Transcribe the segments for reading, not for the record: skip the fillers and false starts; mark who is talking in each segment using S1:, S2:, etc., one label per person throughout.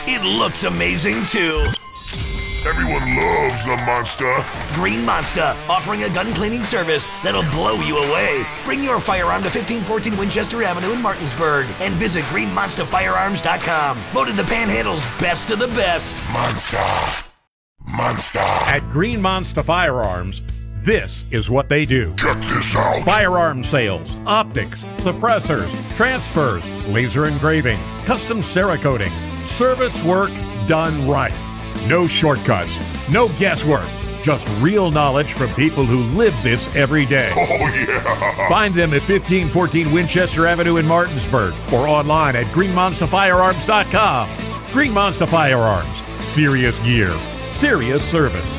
S1: It looks amazing, too.
S2: Everyone loves the monster.
S1: Green Monster, offering a gun cleaning service that'll blow you away. Bring your firearm to 1514 Winchester Avenue in Martinsburg and visit greenmonsterfirearms.com. Voted the Panhandle's best of the best.
S2: Monster.
S3: At Green Monster Firearms, this is what they do.
S2: Check this out.
S3: Firearm sales, optics, suppressors, transfers, laser engraving, custom Cerakoting, service work done right. No shortcuts, no guesswork, just real knowledge from people who live this every day.
S2: Oh, yeah.
S3: Find them at 1514 Winchester Avenue in Martinsburg or online at greenmonsterfirearms.com. Green Monster Firearms. Serious gear. Serious service.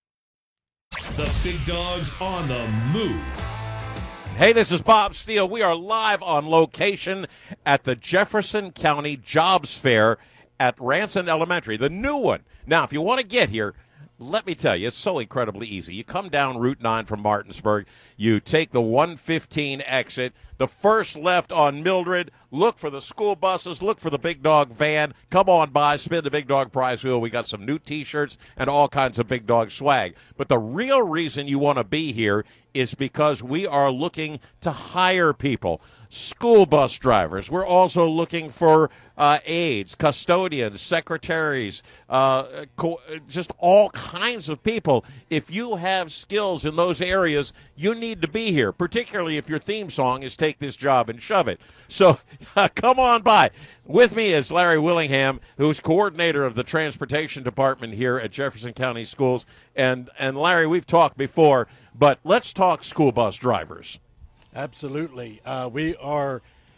S4: The big dogs on the move.
S5: Hey, this is Bob Steele. We are live on location at the Jefferson County Jobs Fair at Ranson Elementary, the new one. Now, if you want to get here, let me tell you, it's so incredibly easy. You come down Route 9 from Martinsburg, you take the 115 exit, the first left on Mildred, look for the school buses, look for the Big Dog van, come on by, spin the Big Dog prize wheel. We got some new T-shirts and all kinds of Big Dog swag. But the real reason you want to be here is because we are looking to hire people, school bus drivers. We're also looking for aides, custodians, secretaries, just all kinds of people. If you have skills in those areas, you need to be here, particularly if your theme song is Take This Job and Shove It. So come on by. With me is Larry Willingham, who's coordinator of the transportation department here at Jefferson County Schools. And Larry, we've talked before, but let's talk school bus drivers.
S6: Absolutely. We are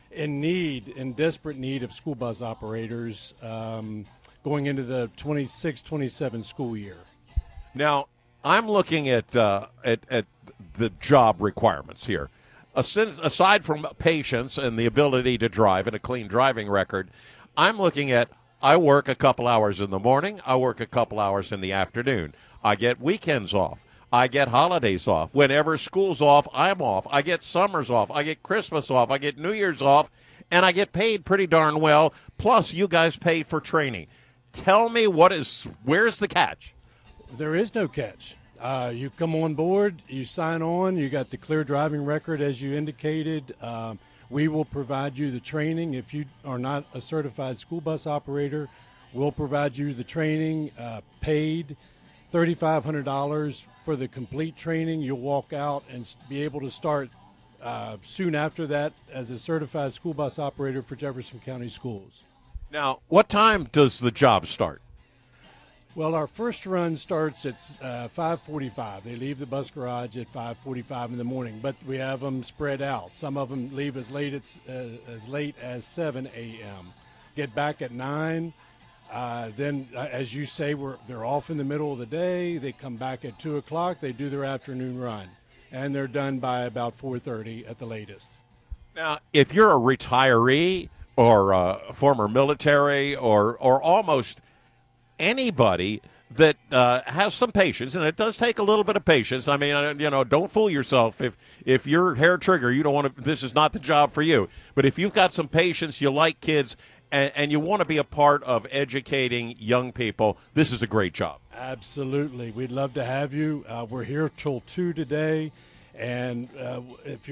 S6: in desperate need of school bus operators going into the 26-27 school year.
S5: Now, I'm looking at the job requirements here. Aside from patience and the ability to drive and a clean driving record, I'm looking at I work a couple hours in the morning, I work a couple hours in the afternoon. I get weekends off. I get holidays off. Whenever school's off, I'm off. I get summers off. I get Christmas off. I get New Year's off. And I get paid pretty darn well. Plus, you guys pay for training. Tell me where's the catch?
S6: There is no catch. You come on board, you sign on, you got the clear driving record as you indicated. We will provide you the training. If you are not a certified school bus operator, we'll provide you the training paid $3,500 for the complete training. You'll walk out and be able to start soon after that as a certified school bus operator for Jefferson County Schools.
S5: Now, what time does the job start?
S6: Well, our first run starts at 5:45. They leave the bus garage at 5:45 in the morning, but we have them spread out. Some of them leave as late as 7 a.m. Get back at 9. Then, as you say, they're off in the middle of the day. They come back at 2 o'clock. They do their afternoon run, and they're done by about 4:30 at the latest.
S5: Now, if you're a retiree or a former military or almost anybody that has some patience, and it does take a little bit of patience. I mean, don't fool yourself. If you're hair trigger, you don't want to. This is not the job for you. But if you've got some patience, you like kids, and you want to be a part of educating young people, this is a great job.
S6: Absolutely, we'd love to have you. We're here till 2 today, and if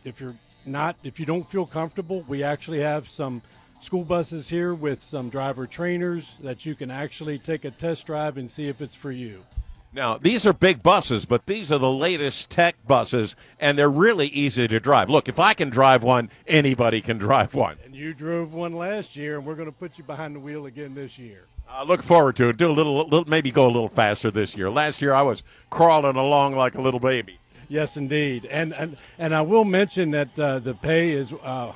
S6: you don't feel comfortable, we actually have some school buses here with some driver trainers that you can actually take a test drive and see if it's for you.
S5: Now, these are big buses, but these are the latest tech buses, and they're really easy to drive. Look, if I can drive one, anybody can drive one.
S6: And you drove one last year, and we're going to put you behind the wheel again this year.
S5: I look forward to it. Do a little, maybe go a little faster this year. Last year, I was crawling along like a little baby.
S6: Yes, indeed. And I will mention that the pay is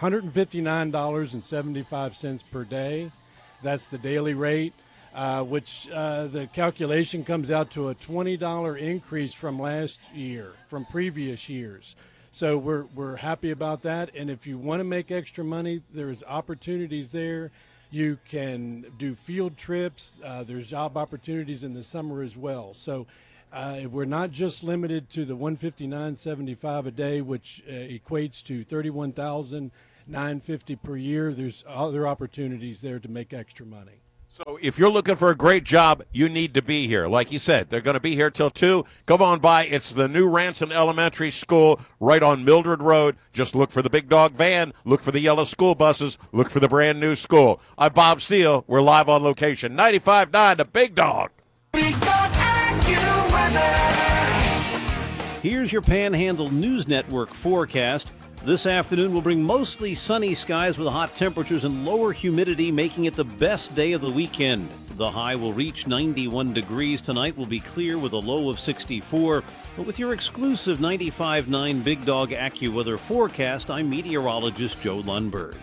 S6: $159.75 per day. That's the daily rate, which the calculation comes out to a $20 increase from last year, from previous years. So we're happy about that. And if you want to make extra money, there's opportunities there. You can do field trips. There's job opportunities in the summer as well. So we're not just limited to the $159.75 a day, which equates to $31,950 per year. There's other opportunities there to make extra money.
S5: So if you're looking for a great job, you need to be here. Like you said, they're going to be here till 2. Come on by. It's the new Ranson Elementary School right on Mildred Road. Just look for the Big Dog van. Look for the yellow school buses. Look for the brand new school. I'm Bob Steele. We're live on location. 95.9 The Big Dog.
S7: Big Dog AccuWeather.
S8: Here's your Panhandle News Network forecast. This afternoon will bring mostly sunny skies with hot temperatures and lower humidity, making it the best day of the weekend. The high will reach 91 degrees tonight, will be clear with a low of 64. But with your exclusive 95.9 Big Dog AccuWeather forecast, I'm meteorologist Joe Lundberg.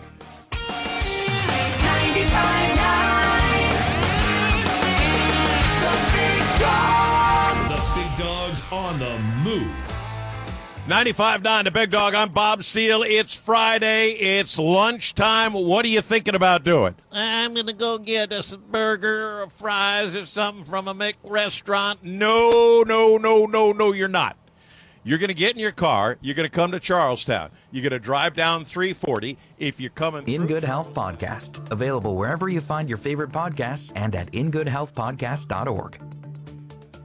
S7: 95.9 The Big Dog.
S4: The Big Dog's on the move.
S5: 95.9 The Big Dog. I'm Bob Steele. It's Friday. It's lunchtime. What are you thinking about doing? I'm going to go get us a burger or fries or something from a Mick restaurant. No, you're not. You're going to get in your car. You're going to come to Charlestown. You're going to drive down 340. If you're coming
S9: In Good Health Podcast, available wherever you find your favorite podcasts and at ingoodhealthpodcast.org.